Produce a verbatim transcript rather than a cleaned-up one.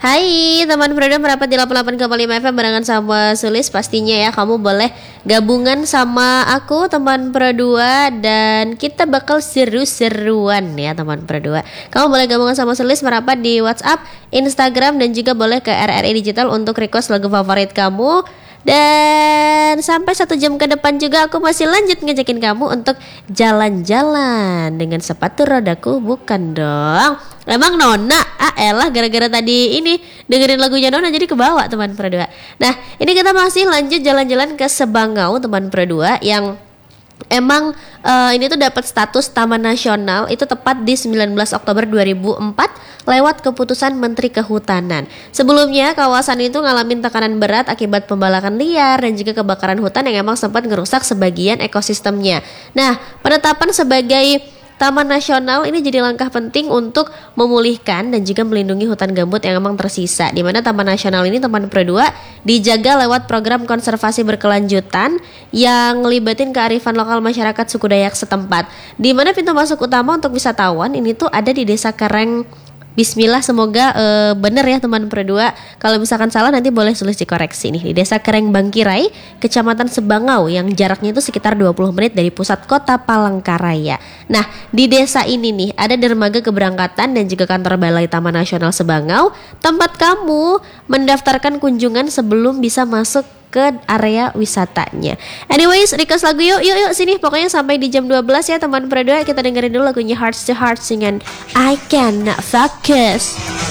Hai teman Fredo merapat di delapan puluh delapan koma lima F M barengan sama Sulis. Pastinya ya kamu boleh gabungan sama aku teman Perdua, dan kita bakal seru-seruan ya teman Perdua. Kamu boleh gabungan sama Sulis merapat di WhatsApp, Instagram, dan juga boleh ke R R I Digital untuk request lagu favorit kamu. Dan sampai satu jam ke depan juga aku masih lanjut ngejakin kamu untuk jalan-jalan dengan sepatu rodaku. Bukan dong, emang Nona? Ah elah, gara-gara tadi ini dengerin lagunya Nona jadi kebawa teman Perdua. Nah ini kita masih lanjut jalan-jalan ke Sebangau teman Perdua, yang emang uh, ini tuh dapat status Taman Nasional itu tepat di sembilan belas Oktober dua ribu empat lewat keputusan Menteri Kehutanan. Sebelumnya kawasan itu ngalamin tekanan berat akibat pembalakan liar dan juga kebakaran hutan yang emang sempat ngerusak sebagian ekosistemnya. Nah, penetapan sebagai Taman Nasional ini jadi langkah penting untuk memulihkan dan juga melindungi hutan gambut yang emang tersisa, di mana Taman Nasional ini teman Perdua dijaga lewat program konservasi berkelanjutan yang ngelibatin kearifan lokal masyarakat suku Dayak setempat, di mana pintu masuk utama untuk wisatawan ini tuh ada di Desa Kereng. Bismillah, semoga uh, bener ya teman Perdua. Kalau misalkan salah nanti boleh Sulis dikoreksi nih. Di Desa Kereng Bangkirai, Kecamatan Sebangau, yang jaraknya itu sekitar dua puluh menit dari pusat kota Palangkaraya. Nah, di desa ini nih ada dermaga keberangkatan dan juga kantor balai Taman Nasional Sebangau, tempat kamu mendaftarkan kunjungan sebelum bisa masuk ke area wisatanya. Anyways, request lagu yuk, yuk, yuk sini. Pokoknya sampai di jam dua belas ya teman Perdua. Kita dengerin dulu lagunya Hearts to Hearts dengan I Cannot Focus.